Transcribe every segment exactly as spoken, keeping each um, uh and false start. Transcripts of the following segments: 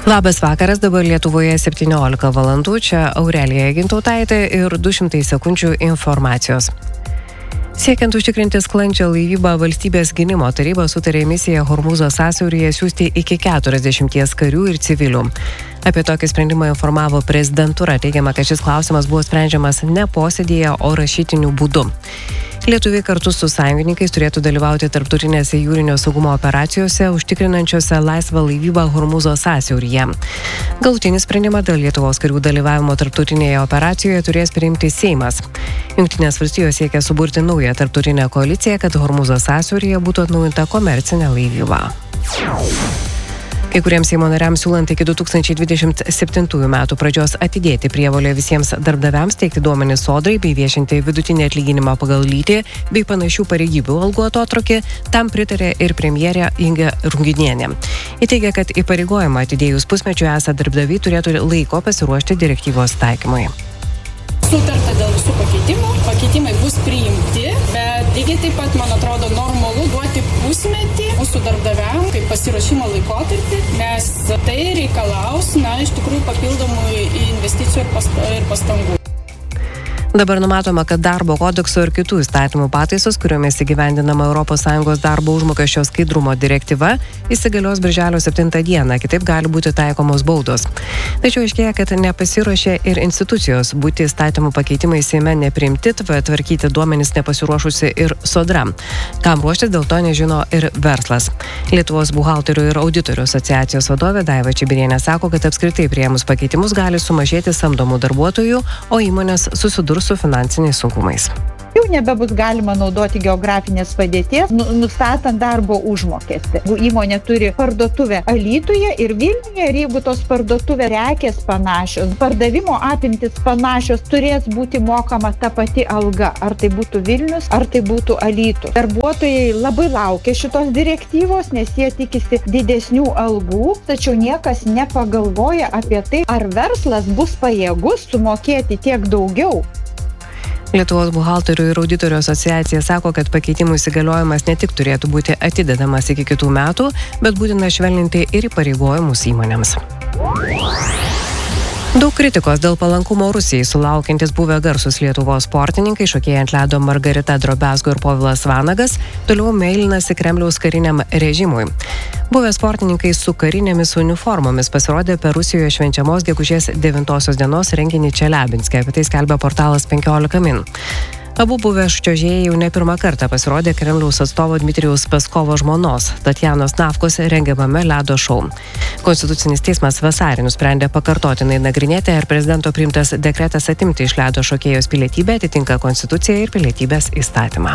Labas vakaras, dabar Lietuvoje septyniolika valandų, čia Aurelija Gintautaitė ir du šimtai sekundžių informacijos. Siekiant užtikrinti sklandžią laivybą, Valstybės gynimo taryba sutarė misiją Hormūzo sąsiauryje siųsti iki keturiasdešimties karių ir civilių. Apie tokį sprendimą informavo prezidentūra, teigiama, kad šis klausimas buvo sprendžiamas ne posėdėje, o rašytiniu būdu. Lietuviai kartu su sąjungininkais turėtų dalyvauti tarptautinėse jūrinio saugumo operacijose, užtikrinančiose laisvą laivybą Hormūzo sąsiauryje. Galutinį sprendimą dėl Lietuvos karių dalyvavimo tarptautinėje operacijoje turės priimti Seimas. Jungtinės valstijos siekia suburti naują tarptautinę koaliciją, kad Hormūzo sąsiauryje būtų atnaujinta komercinė laivyba. Kai kuriems Seimo nariams siūlant iki du tūkstančiai dvidešimt septintųjų metų pradžios atidėti prievolę visiems darbdaviams teikti duomenis sodrai bei viešinti vidutinį atlyginimą pagal lytį bei panašių pareigybių algų atotrūkį, tam pritarė ir premjerė Inga Ruginienė. Ji teigia, kad įpareigojimą atidėjus pusmečių esą darbdaviai turėtų laiko pasiruošti direktyvos taikymui. Sutarta dėl visų pakeitimų, pakeitimai bus priimti, bet lygiai taip pat, man atrodo, normalu duoti pusmetį mūsų darbdaviam kaip pasiruošimo laikotarpį, nes tai reikalaus, na, iš tikrųjų papildomų investicijų ir, past- ir pastangų. Dabar numatoma, kad darbo kodekso ir kitų įstatymų pataisos, kuriomis įgyvendinama Europos Sąjungos darbo užmokesčio skaidrumo direktyva, įsigalios birželio septintą dieną, kitaip gali būti taikomos baudos. Tačiau aiškėja, kad nepasiruošė ir institucijos, būti įstatymų pakeitimai Seime nepriimti, tvarkyti duomenys nepasiruošusi ir Sodra. Kam ruoštis, dėl to nežino ir verslas. Lietuvos buhalterių ir auditorių asociacijos vadovė Daiva Čibirienė sako, kad apskritai priėmus pakeitimus gali sumažėti samdomų darbuotojų, o įmonės susidurs su finansiniais sunkumais. Jau nebebus galima naudoti geografinės padėties, nustatant darbo užmokestį. Jeigu įmonė turi parduotuvę Alytuje ir Vilniuje, ir jeigu tos parduotuvės prekės panašios, pardavimo apimtis panašios, turės būti mokama ta pati alga. Ar tai būtų Vilnius, ar tai būtų Alytus. Darbuotojai labai laukia šitos direktyvos, nes jie tikisi didesnių algų, tačiau niekas nepagalvoja apie tai, ar verslas bus pajėgus sumokėti tiek daugiau. Lietuvos buhalterių ir auditorių asociacija sako, kad pakeitimų įsigaliojimas ne tik turėtų būti atidedamas iki kitų metų, bet būtina švelninti ir įpareigojimus įmonėms. Daug kritikos dėl palankumo Rusijai sulaukiantis buvę garsus Lietuvos sportininkai, šokėjai ant ledo Margarita Drobiazgo ir Povilas Vanagas, toliau meilinasi Kremliaus kariniam režimui. Buvę sportininkai su karinėmis uniformomis pasirodė per Rusijoje švenčiamos gegužės devintosios dienos renginį Čeliabinske, apie tai skelbia portalas penkiolika min. Abu buvę čiuožėjai jau ne pirmą kartą pasirodė Kremliaus atstovo Dmitrijaus Peskovo žmonos, Tatjanos Navkos rengiamame ledo šou. Konstitucinis teismas vasarį nusprendė pakartotinai nagrinėti, ar prezidento priimtas dekretas atimti iš ledo šokėjos pilietybę atitinka konstituciją ir pilietybės įstatymą.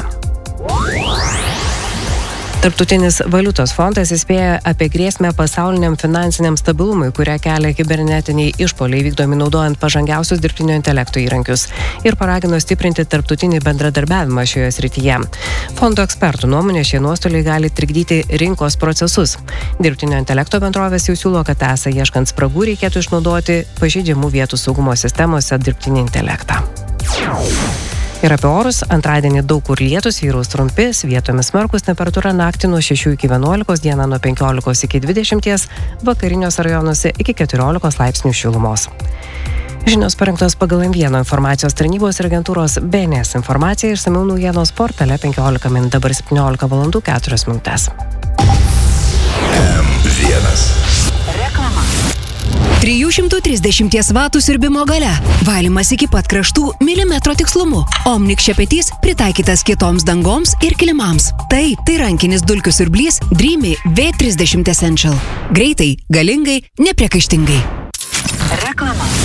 Tarptautinis valiutos fondas įspėja apie grėsmę pasauliniam finansiniam stabilumui, kurią kelia kibernetiniai išpuoliai vykdomi naudojant pažangiausius dirbtinio intelekto įrankius ir paragino stiprinti tarptautinį bendradarbiavimą šioje srityje. Fondo ekspertų nuomonė, šie nuostoliai gali trikdyti rinkos procesus. Dirbtinio intelekto bendrovės jau siūlo, kad esą ieškant spragų reikėtų išnaudoti pažeidžiamų vietų saugumo sistemose dirbtinį intelektą. Ir apie orus, antradienį daug kur lietus, vyraus trumpi, vietomis smarkūs, temperatūra naktį nuo šešių iki vienuolikos, dieną nuo penkiolikos iki dvidešimties, vakariniuose rajonuose iki keturiolikos laipsnių šilumos. Žinios parengtos pagal M vienas informacijos tarnybos ir agentūros B N S informacija, išsamiau naujienos portale penkiolika min, dabar septyniolika valandų keturios minutės. M vienas. trijų šimtų trisdešimties vatų siurbimo galia. Valymas iki pat kraštų milimetro tikslumu. Omnik šepetys pritaikytas kietoms dangoms ir kilimams. Tai, tai rankinis dulkių siurblys Dreamy V trisdešimt Essential. Greitai, galingai, nepriekaištingai. Reklama.